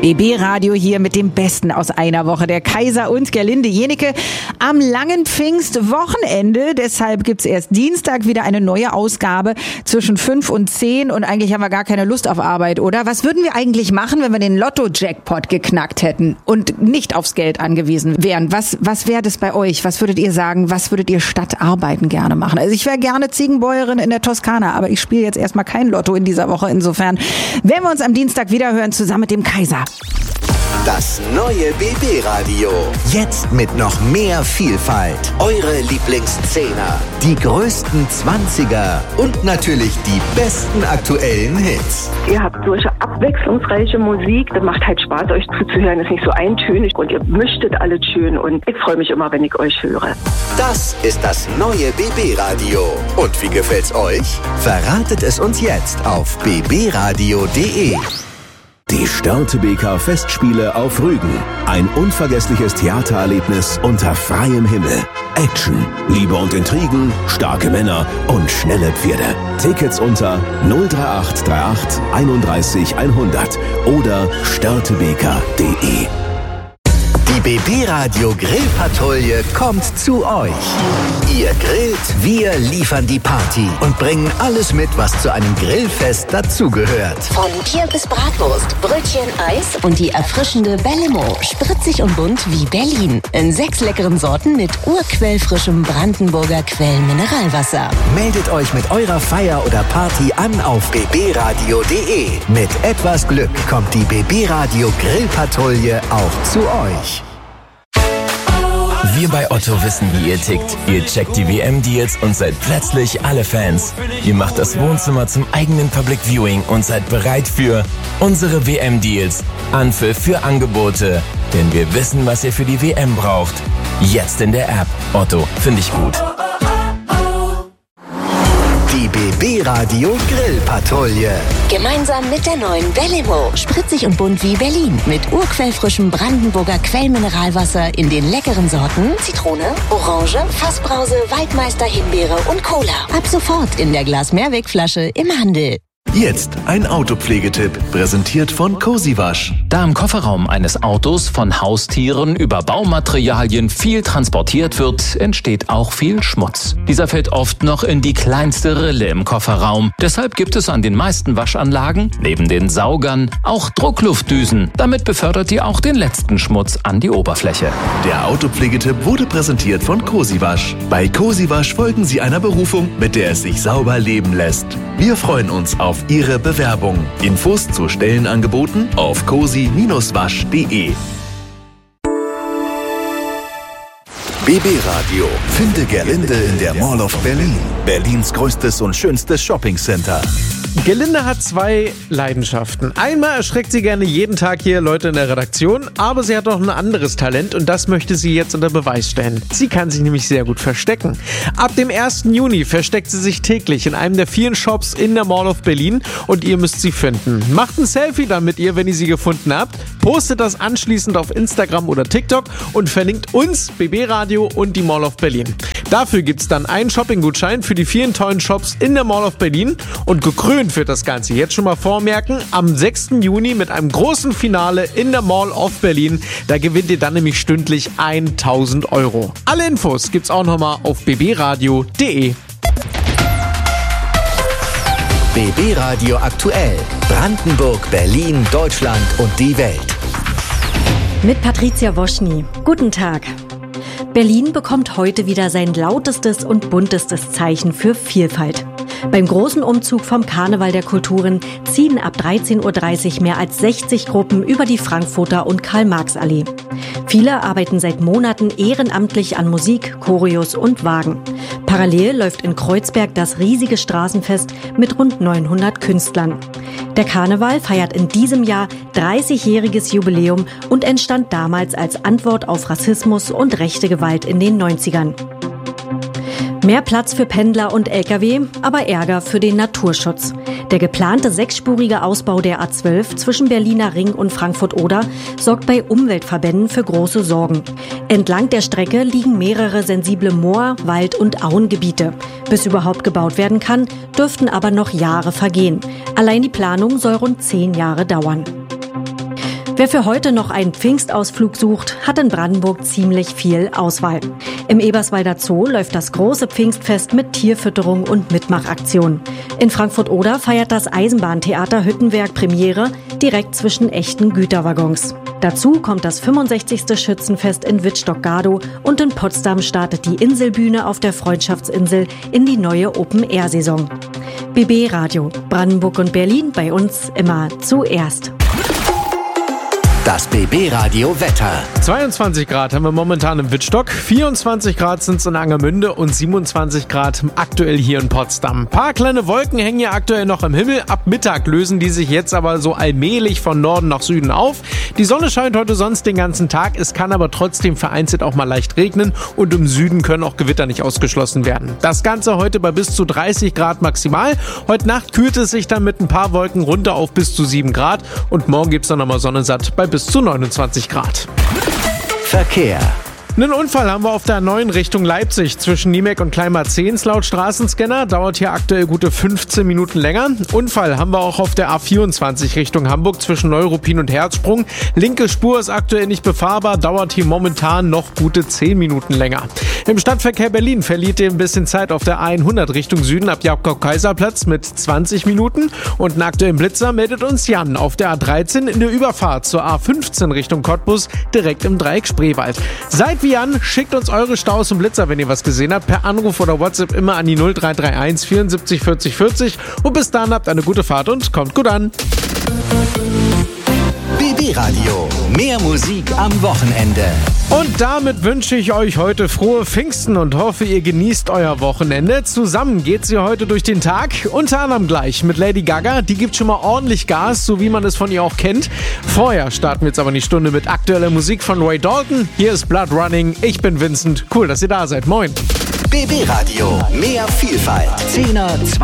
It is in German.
BB Radio hier mit dem Besten aus einer Woche. Der Kaiser und Gerlinde Jenecke am langen Pfingstwochenende. Deshalb gibt's erst Dienstag wieder eine neue Ausgabe zwischen 5 und 10. Und eigentlich haben wir gar keine Lust auf Arbeit, oder? Was würden wir eigentlich machen, wenn wir den Lotto-Jackpot geknackt hätten und nicht aufs Geld angewiesen wären? Was wäre das bei euch? Was würdet ihr sagen? Was würdet ihr statt Arbeiten gerne machen? Also ich wäre gerne Ziegenbäuerin in der Toskana, aber ich spiele jetzt erstmal kein Lotto in dieser Woche. Insofern werden wir uns am Dienstag wieder hören, zusammen mit dem Kaiser. Das neue BB Radio. Jetzt mit noch mehr Vielfalt. Eure Lieblingszehner, die größten 20er und natürlich die besten aktuellen Hits. Ihr habt solche abwechslungsreiche Musik. Das macht halt Spaß, euch zuzuhören. Das ist nicht so eintönig und ihr mischtet alles schön. Und ich freue mich immer, wenn ich euch höre. Das ist das neue BB Radio. Und wie gefällt's euch? Verratet es uns jetzt auf bbradio.de. Die Störtebeker Festspiele auf Rügen. Ein unvergessliches Theatererlebnis unter freiem Himmel. Action, Liebe und Intrigen, starke Männer und schnelle Pferde. Tickets unter 03838 31 100 oder störtebeker.de. Die BB Radio Grillpatrouille kommt zu euch. Ihr grillt, wir liefern die Party und bringen alles mit, was zu einem Grillfest dazugehört. Von Bier bis Bratwurst, Brötchen, Eis und die erfrischende Bellimo. Spritzig und bunt wie Berlin. In 6 leckeren Sorten mit urquellfrischem Brandenburger Quellmineralwasser. Meldet euch mit eurer Feier oder Party an auf bbradio.de. Mit etwas Glück kommt die BB Radio Grillpatrouille auch zu euch. Wir bei Otto wissen, wie ihr tickt. Ihr checkt die WM-Deals und seid plötzlich alle Fans. Ihr macht das Wohnzimmer zum eigenen Public Viewing und seid bereit für unsere WM-Deals. Anpfiff für Angebote. Denn wir wissen, was ihr für die WM braucht. Jetzt in der App. Otto, finde ich gut. Die BB Radio Grillpatrouille. Gemeinsam mit der neuen Bellimo. Spritzig und bunt wie Berlin. Mit urquellfrischem Brandenburger Quellmineralwasser in den leckeren Sorten Zitrone, Orange, Fassbrause, Waldmeister, Himbeere und Cola. Ab sofort in der Glas-Mehrwegflasche im Handel. Jetzt ein Autopflegetipp, präsentiert von Cozy Wasch. Da im Kofferraum eines Autos von Haustieren über Baumaterialien viel transportiert wird, entsteht auch viel Schmutz. Dieser fällt oft noch in die kleinste Rille im Kofferraum. Deshalb gibt es an den meisten Waschanlagen, neben den Saugern, auch Druckluftdüsen. Damit befördert ihr auch den letzten Schmutz an die Oberfläche. Der Autopflegetipp wurde präsentiert von Cozy Wasch. Bei Cozy Wasch folgen Sie einer Berufung, mit der es sich sauber leben lässt. Wir freuen uns auf Ihre Bewerbung. Infos zu Stellenangeboten auf cozy-wasch.de. BB Radio. Finde Gerlinde in der Mall of Berlin. Berlins größtes und schönstes Shoppingcenter. Gerlinde hat 2 Leidenschaften. Einmal erschreckt sie gerne jeden Tag hier Leute in der Redaktion, aber sie hat noch ein anderes Talent und das möchte sie jetzt unter Beweis stellen. Sie kann sich nämlich sehr gut verstecken. Ab dem 1. Juni versteckt sie sich täglich in einem der vielen Shops in der Mall of Berlin und ihr müsst sie finden. Macht ein Selfie dann mit ihr, wenn ihr sie gefunden habt, postet das anschließend auf Instagram oder TikTok und verlinkt uns, BB Radio und die Mall of Berlin. Dafür gibt's dann einen Shopping-Gutschein für die vielen tollen Shops in der Mall of Berlin und gekrönt wird das Ganze. Jetzt schon mal vormerken, am 6. Juni mit einem großen Finale in der Mall of Berlin. Da gewinnt ihr dann nämlich stündlich 1.000 €. Alle Infos gibt's auch nochmal auf bbradio.de. BB Radio aktuell. Brandenburg, Berlin, Deutschland und die Welt. Mit Patricia Woschny. Guten Tag. Berlin bekommt heute wieder sein lautestes und buntestes Zeichen für Vielfalt. Beim großen Umzug vom Karneval der Kulturen ziehen ab 13.30 Uhr mehr als 60 Gruppen über die Frankfurter und Karl-Marx-Allee. Viele arbeiten seit Monaten ehrenamtlich an Musik, Choreos und Wagen. Parallel läuft in Kreuzberg das riesige Straßenfest mit rund 900 Künstlern. Der Karneval feiert in diesem Jahr 30-jähriges Jubiläum und entstand damals als Antwort auf Rassismus und rechte Gewalt in den 90ern. Mehr Platz für Pendler und Lkw, aber Ärger für den Naturschutz. Der geplante 6-spurige Ausbau der A12 zwischen Berliner Ring und Frankfurt-Oder sorgt bei Umweltverbänden für große Sorgen. Entlang der Strecke liegen mehrere sensible Moor-, Wald- und Auengebiete. Bis überhaupt gebaut werden kann, dürften aber noch Jahre vergehen. Allein die Planung soll rund 10 Jahre dauern. Wer für heute noch einen Pfingstausflug sucht, hat in Brandenburg ziemlich viel Auswahl. Im Eberswalder Zoo läuft das große Pfingstfest mit Tierfütterung und Mitmachaktionen. In Frankfurt-Oder feiert das Eisenbahntheater Hüttenwerk Premiere direkt zwischen echten Güterwaggons. Dazu kommt das 65. Schützenfest in Wittstock-Gadow und in Potsdam startet die Inselbühne auf der Freundschaftsinsel in die neue Open-Air-Saison. BB Radio, Brandenburg und Berlin, bei uns immer zuerst. Das BB-Radio Wetter. 22 Grad haben wir momentan im Wittstock, 24 Grad sind es in Angermünde und 27 Grad aktuell hier in Potsdam. Ein paar kleine Wolken hängen ja aktuell noch im Himmel. Ab Mittag lösen die sich jetzt aber so allmählich von Norden nach Süden auf. Die Sonne scheint heute sonst den ganzen Tag. Es kann aber trotzdem vereinzelt auch mal leicht regnen und im Süden können auch Gewitter nicht ausgeschlossen werden. Das Ganze heute bei bis zu 30 Grad maximal. Heute Nacht kühlt es sich dann mit ein paar Wolken runter auf bis zu 7 Grad und morgen gibt es dann nochmal sonnensatt bei bis zu 29 Grad. Verkehr. Einen Unfall haben wir auf der A9 Richtung Leipzig zwischen Niemek und Kleinmarzehns. Laut Straßenscanner dauert hier aktuell gute 15 Minuten länger. Unfall haben wir auch auf der A24 Richtung Hamburg zwischen Neuruppin und Herzsprung. Linke Spur ist aktuell nicht befahrbar, dauert hier momentan noch gute 10 Minuten länger. Im Stadtverkehr Berlin verliert ihr ein bisschen Zeit auf der A100 Richtung Süden ab Jakob-Kaiser-Platz mit 20 Minuten. Und einen aktuellen Blitzer meldet uns Jan auf der A13 in der Überfahrt zur A15 Richtung Cottbus direkt im Dreieck Spreewald. Seid wie Jan, schickt uns eure Staus und Blitzer, wenn ihr was gesehen habt, per Anruf oder WhatsApp immer an die 0331 74 40 40 und bis dann habt eine gute Fahrt und kommt gut an. BB Radio, mehr Musik am Wochenende. Und damit wünsche ich euch heute frohe Pfingsten und hoffe, ihr genießt euer Wochenende. Zusammen geht sie heute durch den Tag, unter anderem gleich mit Lady Gaga. Die gibt schon mal ordentlich Gas, so wie man es von ihr auch kennt. Vorher starten wir jetzt aber die Stunde mit aktueller Musik von Ray Dalton. Hier ist Blood Running. Ich bin Vincent. Cool, dass ihr da seid. Moin. BB Radio, mehr Vielfalt. 10er,